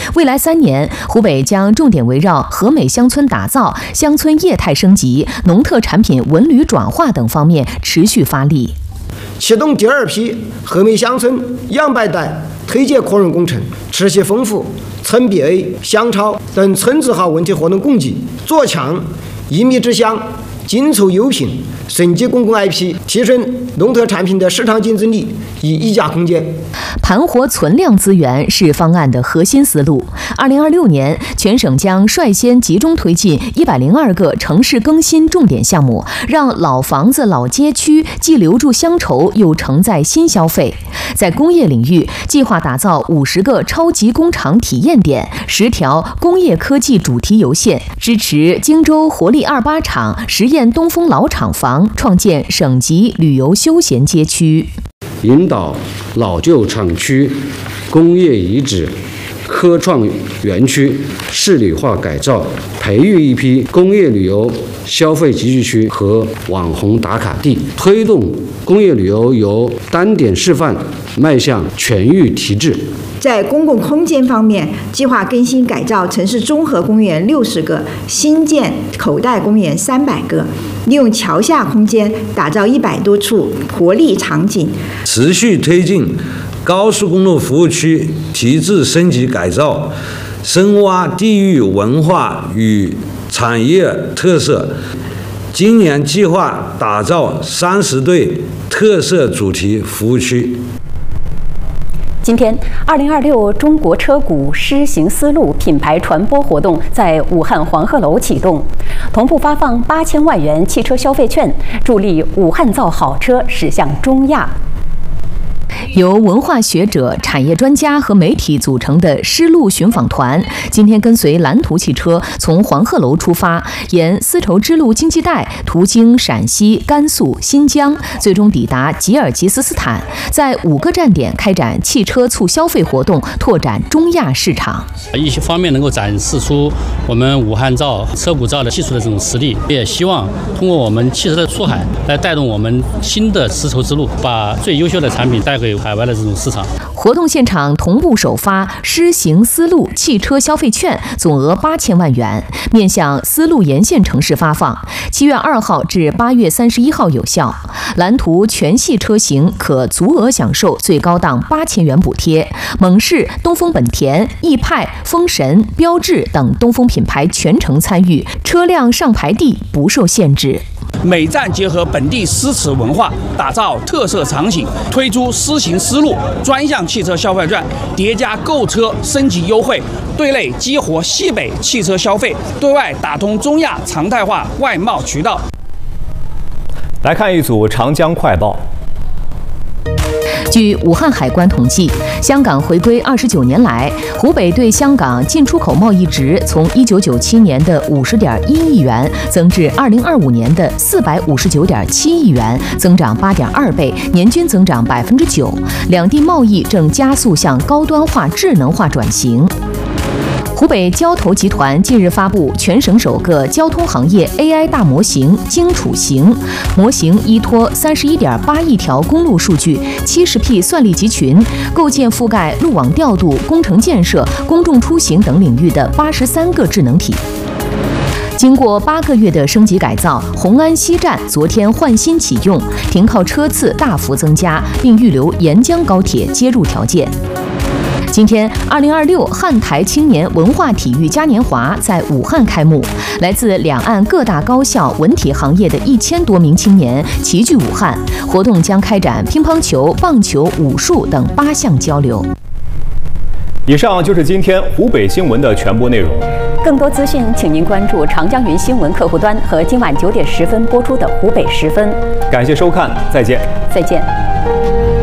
未来3年，湖北将重点围绕和美乡村打造、乡村业态升级、农特产品文旅转化等方面持续发力， 启动第2批和美乡村养白带推介扩容工程，持续丰富村 BA、乡超等村字号问题活动供给，做强一米之乡、精凑优品、升级公共 IP， 提升农特产品的市场竞争力与溢价空间。 盘活存量资源是方案的核心思路。2026年，全省将率先集中推进102个城市更新重点项目，让老房子、老街区既留住乡愁，又承载新消费。在工业领域，计划打造50个超级工厂体验点，10条工业科技主题游线，支持荆州活力28厂实验东风老厂房，创建省级旅游休闲街区。 引导老旧厂区、工业遗址、科创园区市里化改造，培育一批工业旅游消费集聚区和网红打卡地，推动工业旅游由单点示范迈向全域提质。 在公共空间方面，计划更新改造城市综合公园60个，新建口袋公园300个，利用桥下空间打造100多处活力场景， 持续推进高速公路服务区提质升级改造，深挖地域文化与产业特色。今年计划打造30对特色主题服务区。 今天，2026中国车股施行思路品牌传播活动在武汉黄鹤楼启动，同步发放8000万元汽车消费券，助力武汉造好车驶向中亚。 由文化学者、产业专家和媒体组成的丝路寻访团，今天跟随蓝图汽车从黄鹤楼出发，沿丝绸之路经济带途经陕西、甘肃、新疆，最终抵达吉尔吉斯斯坦，在5个站点开展汽车促消费活动，拓展中亚市场。 一些方面能够展示出我们武汉造、车股造的技术的这种实力，也希望通过我们汽车的出海来带动我们新的丝绸之路，把最优秀的产品带给海外的这种市场。 活动现场同步首发施行丝路汽车消费券，总额8000万元，面向丝路沿线城市发放，7月2号至8月31号有效。蓝图全系车型可足额享受最高档8000元补贴，猛士、东风本田、逸派、风神、标致等东风品牌全程参与，车辆上牌地不受限制。 每站结合本地诗词文化，打造特色场景，推出施行丝路专项汽车消费券，叠加购车升级优惠，对内激活西北汽车消费，对外打通中亚常态化外贸渠道。 来看一组长江快报。 据武汉海关统计，香港回归29年来，湖北对香港进出口贸易值从1997年的50.1亿元增至2025年的459.7亿元，增长8.2倍，年均增长9%。两地贸易正加速向高端化、智能化转型。湖北交投集团近日发布全省首个交通行业 AI 大模型荆楚行，模型依托31.8亿条公路数据、70P 算力集群，构建覆盖路网调度、工程建设、公众出行等领域的83个智能体。经过8个月的升级改造，红安西站昨天换新启用，停靠车次大幅增加，并预留沿江高铁接入条件。今天，2026汉台青年文化体育嘉年华在武汉开幕，来自两岸各大高校文体行业的1000多名青年齐聚武汉。活动将开展乒乓球、棒球、武术等8项交流。 以上就是今天湖北新闻的全部内容。 更多资讯，请您关注长江云新闻客户端和今晚9点10分播出的湖北10分。 感谢收看，再见。 再见。